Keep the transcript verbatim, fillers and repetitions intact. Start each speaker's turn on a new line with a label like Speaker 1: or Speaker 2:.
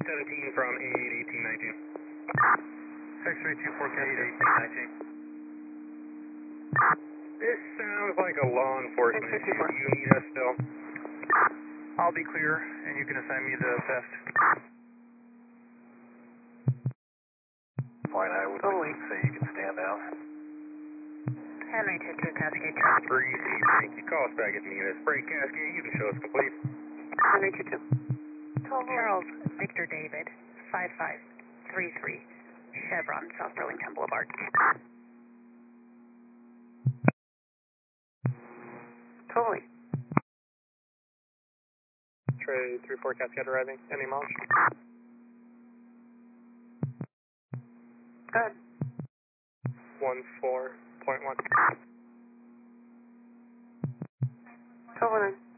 Speaker 1: seventeen from eight eighteen nineteen.
Speaker 2: six three two four eight eighteen nineteen.
Speaker 1: This sounds like a law enforcement issue. Do you need us still?
Speaker 2: I'll be clear, and you can assign me the theft.
Speaker 3: Fine, I would
Speaker 2: Totally.
Speaker 3: say you can stand down.
Speaker 4: Henry two two Cascade Charlie.
Speaker 1: Receive, thank you. Call us back if you need us. Break Cascade, you can show us complete.
Speaker 4: Henry two two. Charles Victor David, five five three three, Chevron, South Burlington Boulevard.
Speaker 2: Totally.
Speaker 1: Trey three four Cascade arriving. Any miles?
Speaker 2: Good.
Speaker 1: one four point one.
Speaker 2: Totally.